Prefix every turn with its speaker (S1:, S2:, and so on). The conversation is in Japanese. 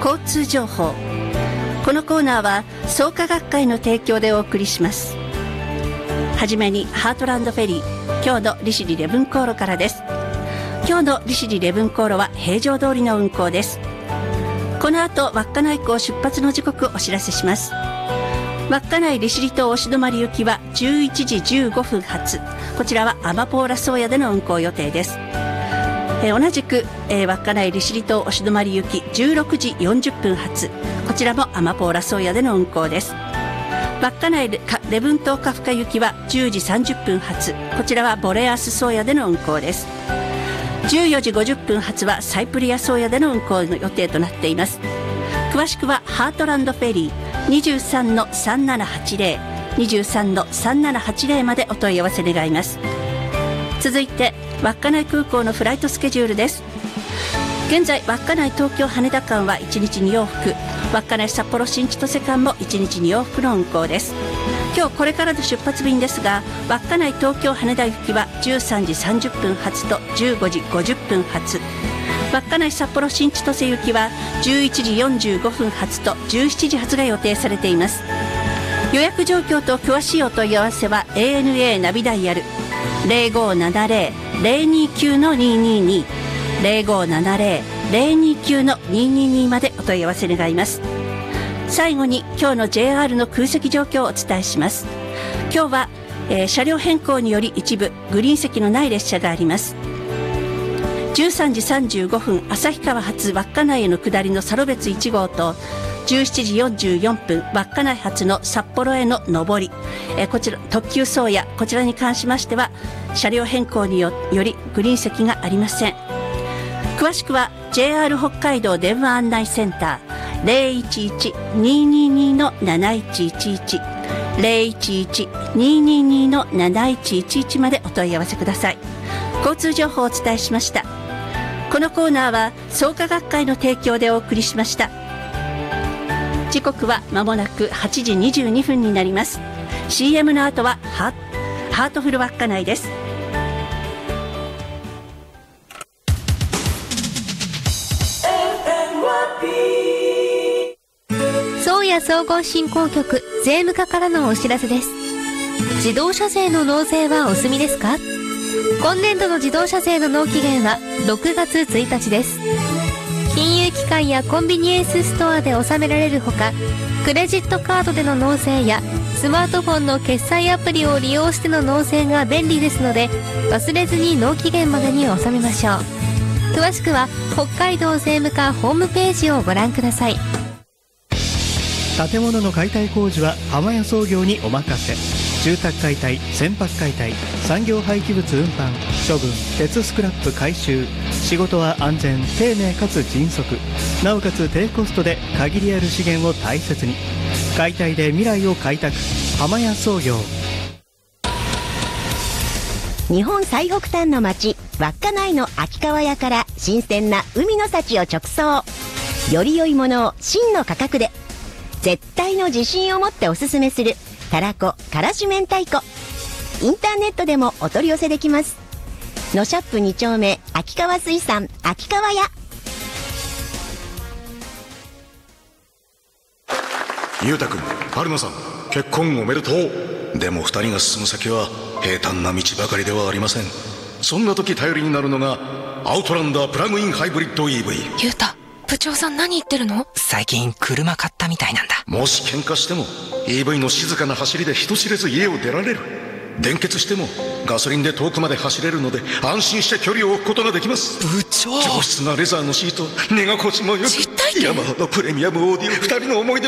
S1: 交通情報。このコーナーは創価学会の提供でお送りします。はじめにハートランドフェリー、今日の利尻礼文航路からです。今日の利尻礼文航路は平常通りの運行です。この後稚内港出発の時刻をお知らせします。稚内利尻島押し止まり行きは11時15分発、こちらはアマポーラ宗谷での運行予定です。同じく、稚内利尻島押し止まり行き16時40分発、こちらもアマポーラ宗谷での運行です。稚内礼文島カフカ行きは10時30分発、こちらはボレアス宗谷での運行です。14時50分発はサイプリア宗谷での運行の予定となっています。詳しくはハートランドフェリー 23-3780 23-3780までお問い合わせ願います。続いて稚内空港のフライトスケジュールです。現在稚内東京羽田間は1日2往復、稚内札幌新千歳間も1日2往復の運航です。今日これからの出発便ですが、稚内東京羽田行きは13時30分発と15時50分発、稚内札幌新千歳行きは11時45分発と17時発が予定されています。予約状況と詳しいお問い合わせは ANA ナビダイヤル 0570-029-222 0570-029-222 までお問い合わせ願います。最後に今日の JR の空席状況をお伝えします。今日は、車両変更により一部グリーン席のない列車があります。13時35分旭川発稚内への下りのサロベツ1号と17時44分稚内発の札幌への上り、こちら特急宗谷、こちらに関しましては車両変更によりグリーン席がありません。詳しくは JR 北海道電話案内センター 011-222-7111 011-222-7111 までお問い合わせください。交通情報をお伝えしました。このコーナーは創価学会の提供でお送りしました。時刻は間もなく8時22分になります。 CM の後はハートフル稚内です。
S2: 宗谷総合振興局税務課からのお知らせです。自動車税の納税はお済みですか？今年度の自動車税の納期限は6月1日です。金融機関やコンビニエンスストアで納められるほか、クレジットカードでの納税やスマートフォンの決済アプリを利用しての納税が便利ですので、忘れずに納期限までに納めましょう。詳しくは北海道税務課ホームページをご覧ください。
S3: 建物の解体工事は浜屋創業にお任せ。住宅解体、船舶解体、産業廃棄物運搬、処分、鉄スクラップ回収、仕事は安全、丁寧かつ迅速、なおかつ低コストで限りある資源を大切に。解体で未来を開拓、浜屋創業。
S4: 日本最北端の町稚内の秋川屋から新鮮な海の幸を直送。より良いものを真の価格で、絶対の自信を持っておすすめするたらこからし明太子。インターネットでもお取り寄せできます。のシャップ2丁目秋川水産秋川屋。
S5: ゆうたくん、春菜さん、結婚おめでとう。でも二人が進む先は平坦な道ばかりではありません。そんな時頼りになるのがアウトランダープラグインハイブリッド EV。
S6: ゆうた、部長さん何言ってるの？最近車買ったみたいなんだ。
S5: もし喧嘩しても EV の静かな走りで人知れず家を出られる。電結してもガソリンで遠くまで走れるので安心して距離を置くことができます。
S6: 部長、
S5: 上質なレザーのシート、寝心地もよく、
S6: 実体験、
S5: ヤマハのプレミアムオーディオ、二人の思い出